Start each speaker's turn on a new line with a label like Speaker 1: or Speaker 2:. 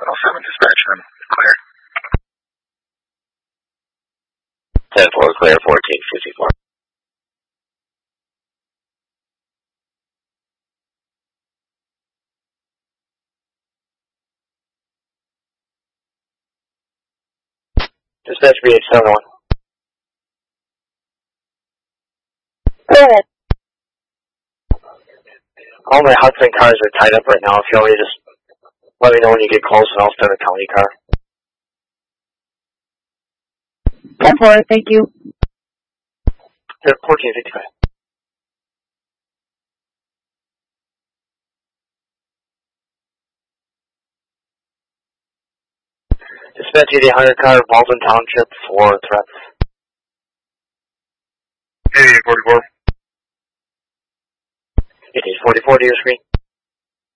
Speaker 1: 107 dispatch, then clear.
Speaker 2: 10-4 clear, 1454. Dispatch BH71.
Speaker 3: Go ahead.
Speaker 2: All my Hudson cars are tied up right now. If you want me to just let me know when you get close and I'll send a county car.
Speaker 3: 10-4, thank you.
Speaker 2: 1455. Dispatch 8800 car, Baldwin Township for threats.
Speaker 1: 8844.
Speaker 2: 1844 to your screen.